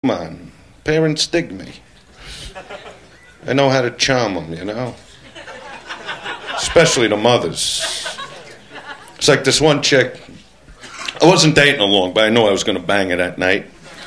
come on. Parents dig me. I know how to charm them, you know? Especially the mothers. It's like this one chick. I wasn't dating her long, but I knew I was going to bang her that night.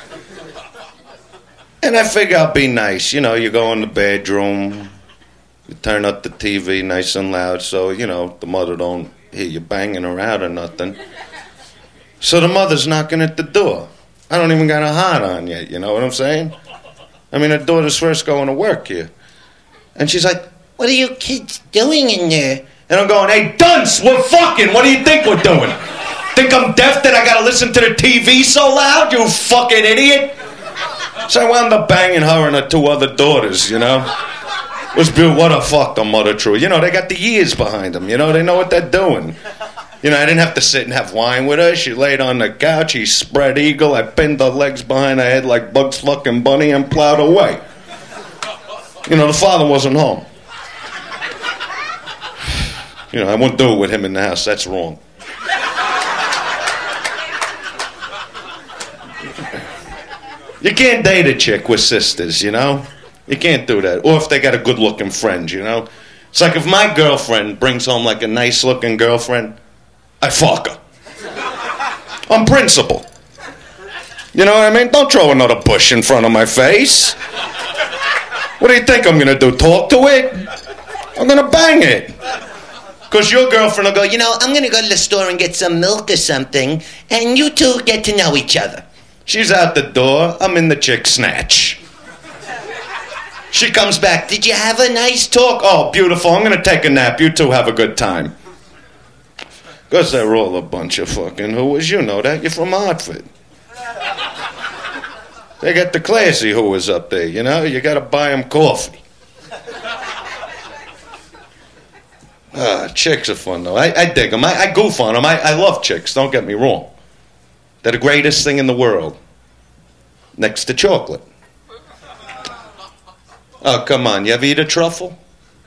And I figure I'll be nice. You know, you go in the bedroom, you turn up the TV nice and loud so, you know, the mother don't hear you banging her out or nothing. So the mother's knocking at the door. I don't even got a heart on yet, you know what I'm saying? I mean, her daughter's first going to work here. And she's like, "What are you kids doing in there?" And I'm going, "Hey, dunce, we're fucking. What do you think we're doing? Think I'm deaf that I gotta listen to the TV so loud, you fucking idiot?" So I wound up banging her and her two other daughters, you know? It was beautiful. What a fuck, the mother true. You know, they got the years behind them, you know? They know what they're doing. You know, I didn't have to sit and have wine with her. She laid on the couch, she spread eagle, I pinned her legs behind her head like Bugs fucking Bunny and plowed away. You know, the father wasn't home. You know, I wouldn't do it with him in the house. That's wrong. You can't date a chick with sisters, you know? You can't do that. Or if they got a good-looking friend, you know? It's like if my girlfriend brings home like a nice-looking girlfriend, I fuck her. On principle. You know what I mean? Don't throw another bush in front of my face. What do you think I'm going to do, talk to it? I'm going to bang it. Because your girlfriend will go, "You know, I'm going to go to the store and get some milk or something, and you two get to know each other." She's out the door. I'm in the chick snatch. She comes back. "Did you have a nice talk?" "Oh, beautiful. I'm going to take a nap. You two have a good time." Because they're all a bunch of fucking whoas. You know that. You're from Hartford. They got the classy whoas up there, you know? You got to buy them coffee. Chicks are fun, though. I dig them. I goof on them. I love chicks. Don't get me wrong. They're the greatest thing in the world. Next to chocolate. Oh, come on. You ever eat a truffle?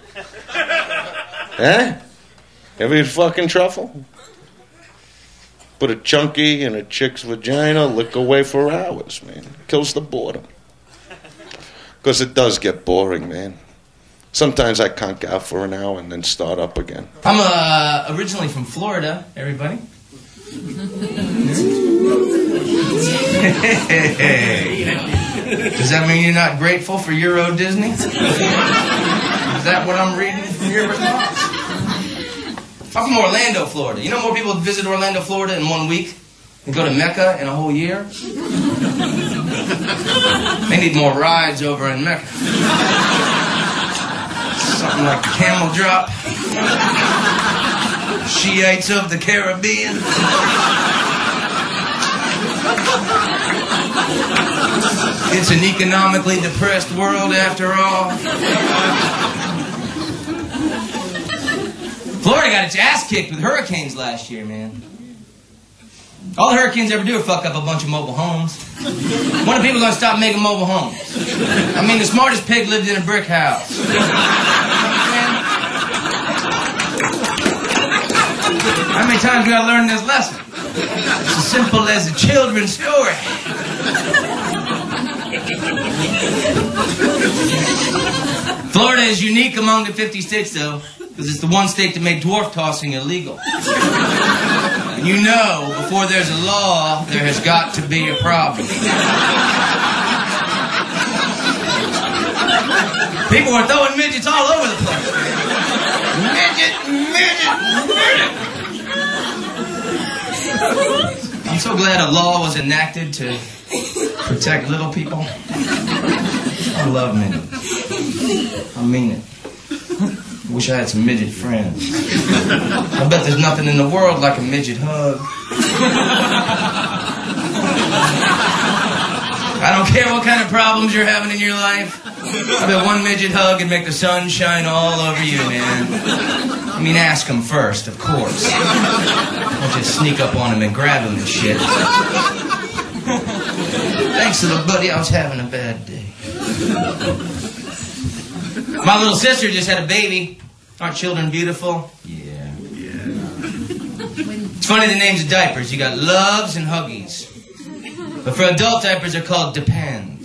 Huh? You ever eat fucking truffle? Put a chunky in a chick's vagina, lick away for hours, man. Kills the boredom. Because it does get boring, man. Sometimes I conk out for an hour and then start up again. I'm originally from Florida, everybody. Does that mean you're not grateful for Euro Disney? Is that what I'm reading from your response? I'm from Orlando, Florida. You know more people visit Orlando, Florida in 1 week than go to Mecca in a whole year? They need more rides over in Mecca. Something like the Camel Drop. Shiites of the Caribbean. It's an economically depressed world after all. Florida got its ass kicked with hurricanes last year, man. All the hurricanes ever do is fuck up a bunch of mobile homes. When are people going to stop making mobile homes? I mean, the smartest pig lived in a brick house. How many times we got to learn this lesson? It's as simple as a children's story. Florida is unique among the 50 states, though, because it's the one state that made dwarf tossing illegal. And you know, before there's a law, there has got to be a problem. People are throwing midgets all over the place. Midget, midget, midget. I'm so glad a law was enacted to protect little people. I love midgets. I mean it. Wish I had some midget friends. I bet there's nothing in the world like a midget hug. I don't care what kind of problems you're having in your life. I bet one midget hug would make the sun shine all over you, man. I mean, ask him first, of course. Don't just sneak up on him and grab him and shit. Thanks, little buddy, I was having a bad day. My little sister just had a baby. Aren't children beautiful? Yeah. It's funny the names of diapers. You got Loves and Huggies. But for adult diapers, they're called Depends.